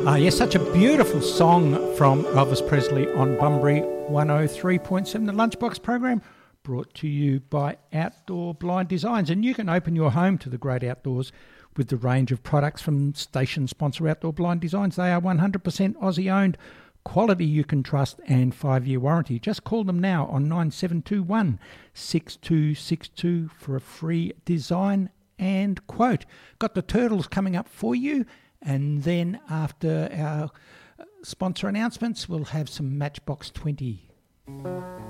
Yes, such a beautiful song from Elvis Presley on Bunbury 103.7, the Lunchbox program, brought to you by Outdoor Blind Designs. And you can open your home to the great outdoors with the range of products from station sponsor Outdoor Blind Designs. They are 100% Aussie owned, quality you can trust, and 5-year warranty. Just call them now on 9721 6262 for a free design and quote. Got the turtles coming up for you. And then after our sponsor announcements, we'll have some Matchbox 20.